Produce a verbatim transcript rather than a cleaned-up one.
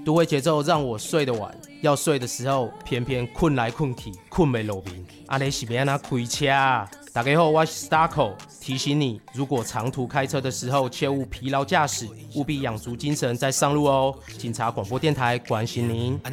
都会节奏让我睡得晚，要睡的时候偏偏困来困去，困没落眠。啊，你是要怎开车啊？大家好，我是 Starco， 提醒你，如果长途开车的时候，切勿疲劳驾驶，务必养足精神再上路哦。警察广播电台关心您。